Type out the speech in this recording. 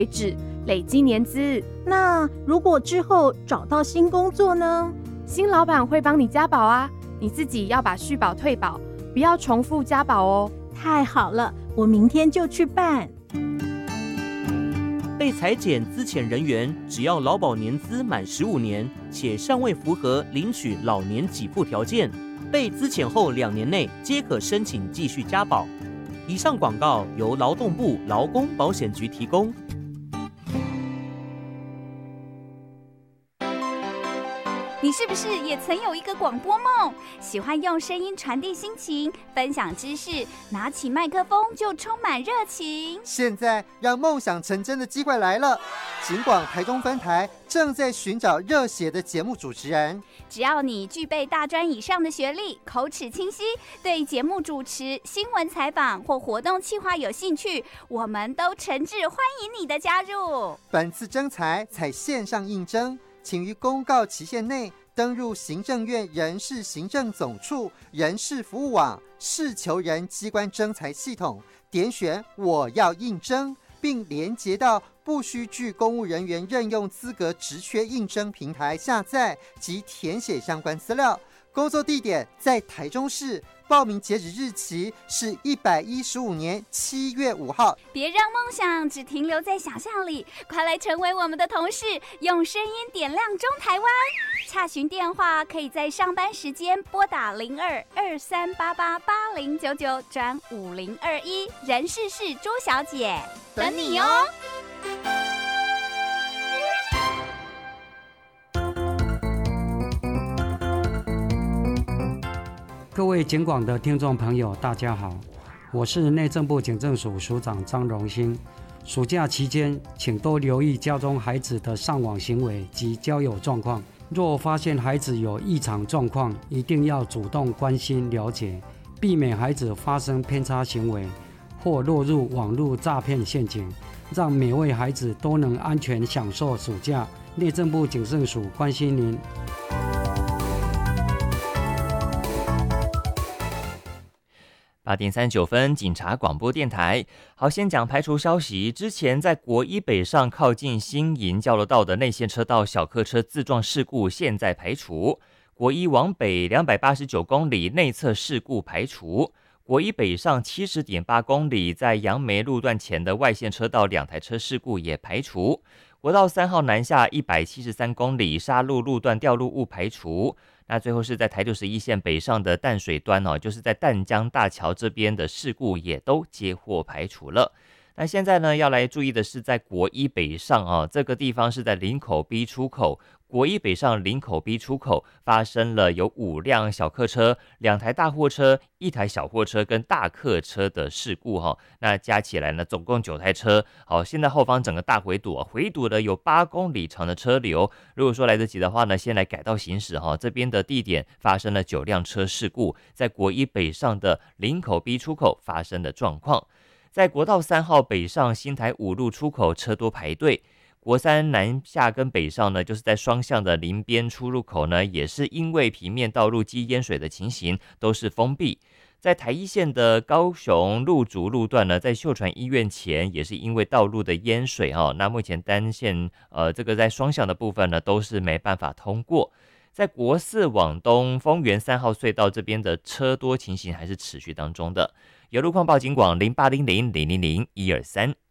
止，累积年资。 那如果之后找到新工作呢？ 新老板会帮你加保啊，你自己要把续保退保，不要重复加保哦。 太好了，我明天就去办。 被裁减资遣人员，只要劳保年资满15年，且尚未符合领取老年给付条件，被资遣后2年内皆可申请继续加保。以上广告由劳动部劳工保险局提供。 你是不是也曾有一个广播梦？喜欢用声音传递心情，分享知识，拿起麦克风就充满热情。 现在让梦想成真的机会来了，警广台中分台正在寻找热血的节目主持人。 只要你具备大专以上的学历，口齿清晰，对节目主持、新闻采访或活动企划有兴趣，我们都诚挚欢迎你的加入。 本次征才采线上应征，请于公告期限内登入行政院人事行政总处人事服务网事求人机关征才系统，点选我要应征，并连结到不需具公务人员任用资格职缺应征平台下载及填写相关资料。工作地点在台中市，报名截止日期是115年7月5号。 别让梦想只停留在想象里，快来成为我们的同事，用声音点亮中台湾。洽询电话可以在上班时间拨打02-2388-8099转5021，人事是朱小姐，等你哦。 各位警广的听众朋友，大家好，我是内政部警政署署长张荣兴。暑假期间，请多留意家中孩子的上网行为及交友状况。若发现孩子有异常状况，一定要主动关心了解，避免孩子发生偏差行为或落入网络诈骗陷阱，让每位孩子都能安全享受暑假。内政部警政署关心您。 8点39分，警察广播电台。好，先讲排除消息。之前在国一北上靠近新营交流道的内线车道小客车自撞事故，现在排除。国一往北289公里内侧事故排除。国一北上70.8公里，在杨梅路段前的外线车道2台车事故也排除。国道3号南下173公里，沙鹿路段掉入物排除。那最后是在台61线北上的淡水端就是在淡江大桥这边的事故也都接获排除了。那现在呢，要来注意的是在国一北上这个地方是在林口 B 出口，国一北上林口 B 出口发生了有5辆小客车、2台大货车、1台小货车跟大客车的事故那加起来呢，总共9台车。好，现在后方整个大回堵回堵的有8公里长的车流。如果说来得及的话呢，先来改道行驶这边的地点发生了9辆车事故，在国一北上的林口 B 出口发生的状况。在国道3号北上新台5路出口车多排队，国3南下跟北上呢，就是在双向的林边出入口呢，也是因为平面道路积淹水的情形都是封闭。在台一线的高雄路竹路段呢，在秀传医院前也是因为道路的淹水那目前单线这个在双向的部分呢都是没办法通过。在国4往东丰原3号隧道这边的车多情形还是持续当中的。有路况报警广0800000123。